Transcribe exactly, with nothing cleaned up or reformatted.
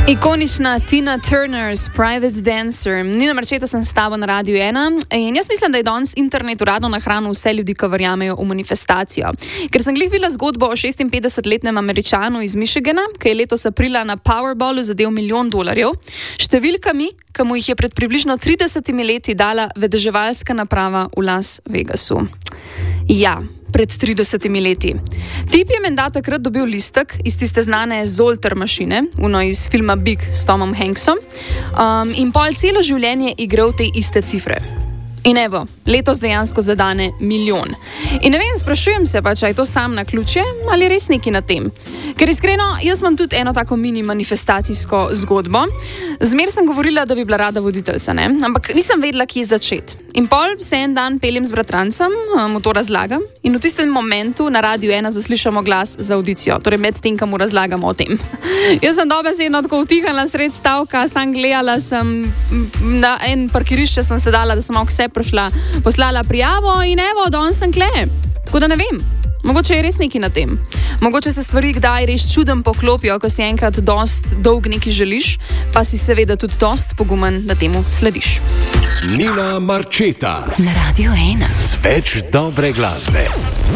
Ikonična Tina Turner's Private Dancer. Nina Marčeta sem s tabo na Radiu ena in jaz mislim, da je danes internet uradno nahranil vse ljudi, ki verjamejo v manifestacijo. Ker sem glih videla zgodbo o šestinpetdesetletnem Američanu iz Michigana, ki je letos aprila na Powerballu zadel milijon dolarjev, številkami, ki mu jih je pred približno tridesetimi leti dala vedeževalska naprava v Las Vegasu. Ja, pred tridesetimi leti. Tip je menda takrat dobil listek iz tiste znane Zoltar mašine, uno iz filma Big s Tomom Hanksom, um, in pol celo življenje igral te iste cifre. In evo, letos dejansko zadane milijon. In ne vem, sprašujem se pa, če je to sam na ključje ali res neki na tem. Ker iskreno, jaz imam tudi eno tako mini manifestacijsko zgodbo. Zmer sem govorila, da bi bila rada voditeljca, ne? Ampak nisem vedela, kje začeti. In pol se en dan peljem z bratrancem, mu to razlagam in v tistem momentu na Radiu ena zaslišamo glas za audicijo, torej med tem, kam mu razlagamo o tem. Jaz sem dobesedno tako utihala sred stavka, sem gledala, sem na en parkirišče sem sedala, da sem malo vse prišla, poslala prijavo in evo, danes sem kle. Tako da ne vem, mogoče je res neki na tem. Mogoče se stvari kdaj res čudem poklopijo, ko si enkrat dost dolg nekaj želiš, pa si seveda tudi dost pogumen, da temu slediš. Nina Marčeta na Radiu ena. Z več dobre glasbe.